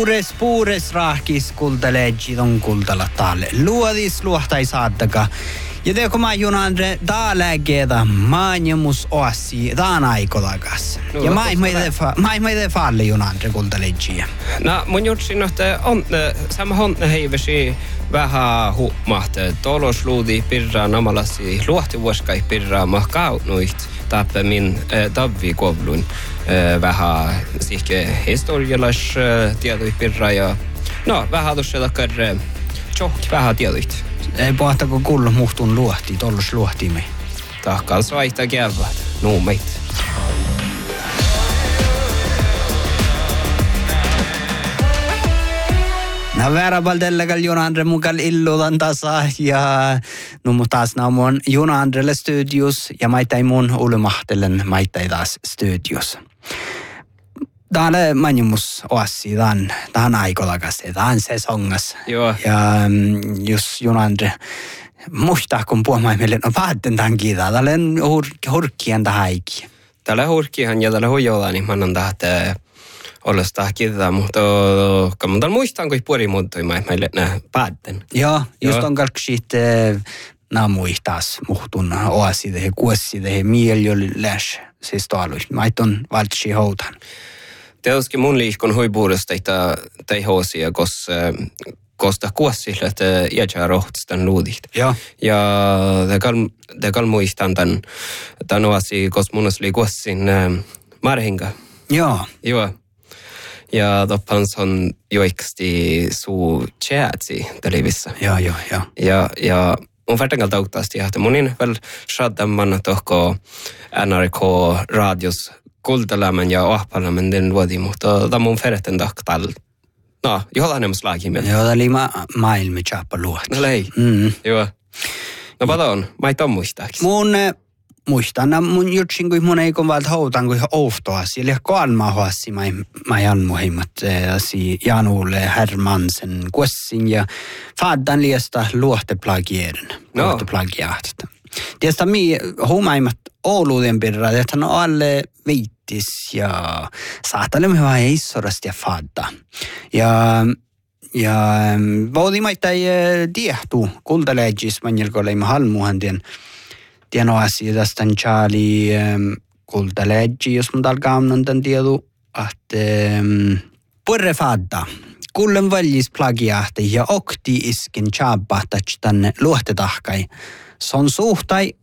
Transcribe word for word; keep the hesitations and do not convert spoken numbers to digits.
Puures, puures rahkis kultaleggi on kultalla taalle. Luodis luohtai saattaka. Ja teko mä Junandre taalägeeda maanjamus oassi taan aikolakas. Ja mä ei tee faalle Junandre kultaleggiä. No mun jutsin, että on sama honne heivesi vähän huomahti. Tolos luudi pirraa namalasi luohti vuoskai pirraa mahkaunuit tappe min tavvi kovlun vähän sihke historialas tiedoit pirraa ja no vähän tuossa takkar tjohki vähän tiedoit. Ei puhtako kullo muhtun luohti, tollos luohtimme. Tahkal svaihtaa kelvat, nuumeit. No vääräpal tälläkäl Junandre mukal illudan tasa ja nu taas na mun Junandrelle studios ja maitai mun ulmahtelen maitai taas studios. Täällä manjumus oassi, tämän, tämän aikolakas, tämän sesongas. Joo. Ja jos Junandre muistaa, kun puhumaan meille, no päätten tämän kiitaa. Täällä on hur- hurkkien tähän aikin. Täällä hurkkihan ja täällä huijolla, niin mä annan tähän olla sitä kiitaa, mutta kun mä muistan, kun puoli muuttui meille nää päätten. Joo, just on kalksit nämä muistas muhtun oassi tehe, kuossi tehe, mieljolle läs, siis tuolla. Mä on valtsi houtan. Tietysti mun liikon huipuudesta ei hoosia, koska kosta kuossille, että jätsää rohtistan luudit. Ja, ja te kal muistan tämän, tämän oasi, koska mun oli kuossin äh, marhinka. joo. Joo. Ja toppans on joikasti suu tjäätsi televissä. Joo, joo, joo. Ja, ja mun vertankalta auktaasti, että munin väl shaddaman tohko N R K-radios kultalämän ja ahpalämän den luodi, mutta tämä mun ferretten taktal. No, jollain mus laakimia. Joo, tämä oli ma- maailma tjappa luohti. No lei. Mm. Joo. No paton, mä ei ton muistaakin. Mun muistan, mun jutsin, kun mun ei kun valta houtan, kun oftoa. Siellä kolmaa huassi, mä, mä jan muhimmat si Janulle Hermansen kuessin ja faddan liesta luohteplagieren. No. Luohteplagiahtista. Tietysti mi huumaimmat Ouluuden pirra, että no alle viittis ja saatalemme vaan eissorasti ja fadda. Ja ja voodimaita ei tiehtu kultalegis manjelko leimme halmuhan tien tien oasi tästä Charlie kultalegi, jos mun talkaamnan tän tiedu, että purre fadda. Kullen valjis plagiahti ja okti iskin tjaabahtat tänne luohtetahkai. Se on suhtai